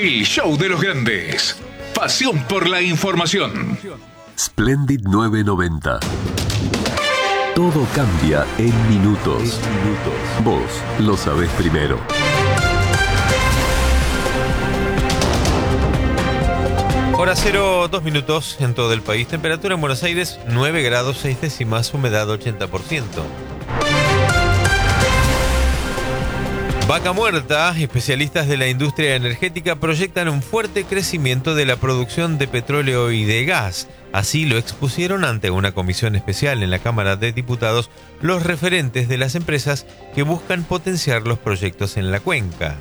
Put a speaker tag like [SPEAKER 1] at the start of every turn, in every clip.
[SPEAKER 1] El show de los grandes. Pasión por la información.
[SPEAKER 2] Splendid 990. Todo cambia en minutos. Vos lo sabés primero.
[SPEAKER 3] Hora 0, 2 minutos en todo el país. Temperatura en Buenos Aires 9 grados 6 décimas, humedad 80%. Vaca muerta. Especialistas de la industria energética proyectan un fuerte crecimiento de la producción de petróleo y de gas. Así lo expusieron ante una comisión especial en la Cámara de Diputados los referentes de las empresas que buscan potenciar los proyectos en la cuenca.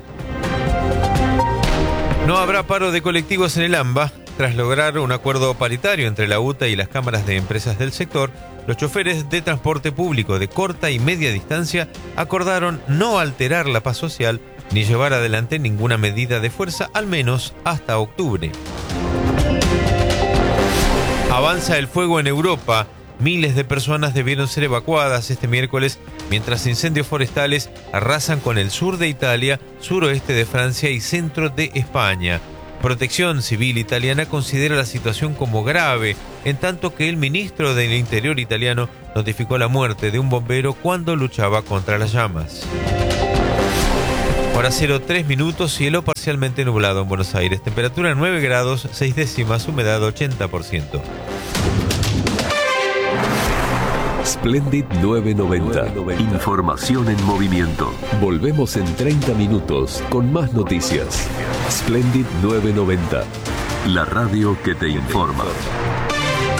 [SPEAKER 3] No habrá paro de colectivos en el AMBA. Tras lograr un acuerdo paritario entre la UTA y las cámaras de empresas del sector, los choferes de transporte público de corta y media distancia acordaron no alterar la paz social ni llevar adelante ninguna medida de fuerza, al menos hasta octubre. Avanza el fuego en Europa. Miles de personas debieron ser evacuadas este miércoles mientras incendios forestales arrasan con el sur de Italia, suroeste de Francia y centro de España. Protección Civil italiana considera la situación como grave, en tanto que el ministro del Interior italiano notificó la muerte de un bombero cuando luchaba contra las llamas. Hora 0, 3 minutos, cielo parcialmente nublado en Buenos Aires. Temperatura 9 grados 6 décimas, humedad 80%.
[SPEAKER 2] Splendid 990. Información en movimiento. Volvemos en 30 minutos con más noticias. Splendid 990. La radio que te informa.